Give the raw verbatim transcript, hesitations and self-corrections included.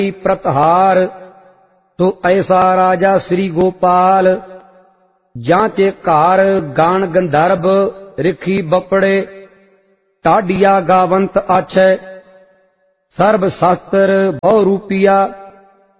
प्रतहार। तो ऐसा राजा श्री गोपाल, जांचे कार गान गंधर्व रिखी बपड़े। टाडिया गावंत आछे सर्व शास्त्र बहु रूपिया,